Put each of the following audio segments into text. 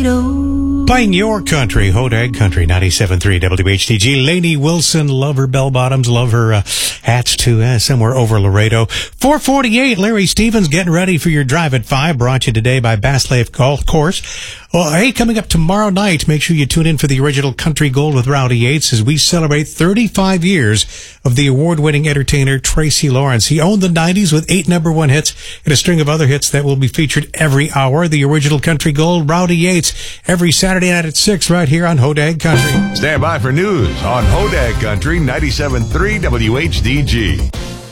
Laredo. Playing your country, Hodag Country, 97.3 WHTG. Lainey Wilson, love her bell bottoms, love her hats too, somewhere over Laredo. 4:48, Larry Stevens getting ready for your drive at 5, brought you today by Bass Lake Golf Course. Well, hey, coming up tomorrow night, make sure you tune in for the original Country Gold with Rowdy Yates as we celebrate 35 years of the award-winning entertainer Tracy Lawrence. He owned the 90s with 8 number-1 hits and a string of other hits that will be featured every hour. The original Country Gold, Rowdy Yates, every Saturday night at 6 right here on Hodag Country. Stand by for news on Hodag Country 97.3 WHDG.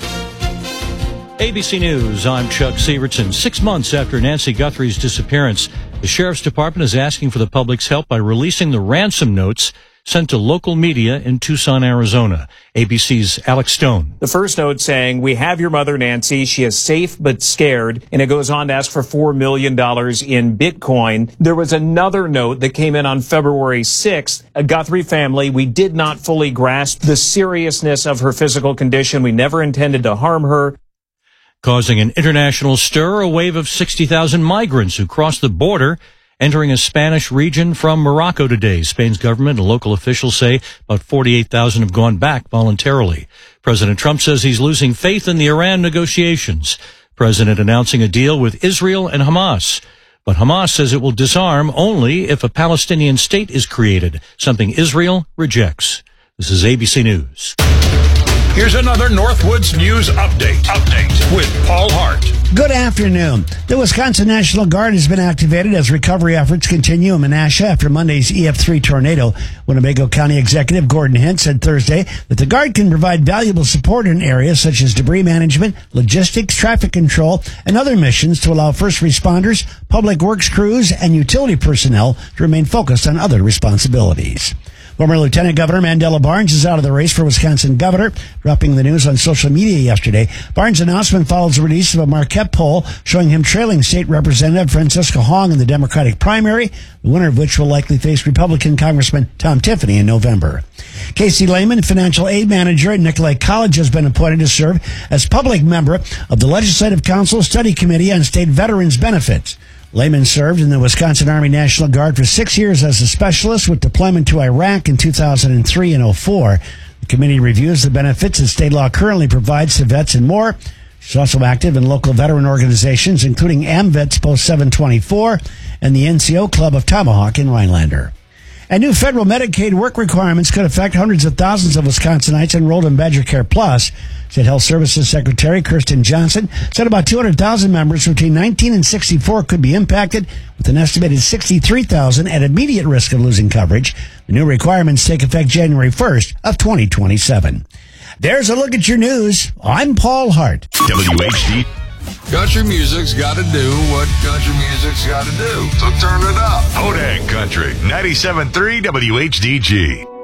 ABC News, I'm Chuck Severson. 6 months after Nancy Guthrie's disappearance, the Sheriff's Department is asking for the public's help by releasing the ransom notes sent to local media in Tucson, Arizona. ABC's Alex Stone. The first note saying, "We have your mother, Nancy. She is safe but scared." And it goes on to ask for $4 million in Bitcoin. There was another note that came in on February 6th. A Guthrie family, we did not fully grasp the seriousness of her physical condition. We never intended to harm her. Causing an international stir, a wave of 60,000 migrants who crossed the border, entering a Spanish region from Morocco today. Spain's government and local officials say about 48,000 have gone back voluntarily. President Trump says he's losing faith in the Iran negotiations. President announcing a deal with Israel and Hamas. But Hamas says it will disarm only if a Palestinian state is created, something Israel rejects. This is ABC News. Here's another Northwoods News Update with Paul Hart. Good afternoon. The Wisconsin National Guard has been activated as recovery efforts continue in Menasha after Monday's EF3 tornado. Winnebago County Executive Gordon Hint said Thursday that the Guard can provide valuable support in areas such as debris management, logistics, traffic control, and other missions to allow first responders, public works crews, and utility personnel to remain focused on other responsibilities. Former Lieutenant Governor Mandela Barnes is out of the race for Wisconsin governor, dropping the news on social media yesterday. Barnes' announcement follows the release of a Marquette poll showing him trailing State Representative Francisca Hong in the Democratic primary, the winner of which will likely face Republican Congressman Tom Tiffany in November. Casey Lehman, financial aid manager at Nicolay College, has been appointed to serve as public member of the Legislative Council Study Committee on State Veterans Benefits. Lehman served in the Wisconsin Army National Guard for 6 years as a specialist with deployment to Iraq in 2003 and 2004. The committee reviews the benefits that state law currently provides to vets and more. She's also active in local veteran organizations, including AMVETS Post 724 and the NCO Club of Tomahawk in Rhinelander. And new federal Medicaid work requirements could affect hundreds of thousands of Wisconsinites enrolled in Badger Care Plus. State Health Services Secretary Kirsten Johnson said about 200,000 members between 19 and 64 could be impacted, with an estimated 63,000 at immediate risk of losing coverage. The new requirements take effect January 1st of 2027. There's a look at your news. I'm Paul Hart. WHD. Country music's got to do what country music's got to do. So turn it up. Hodag Country 97.3 WHDG.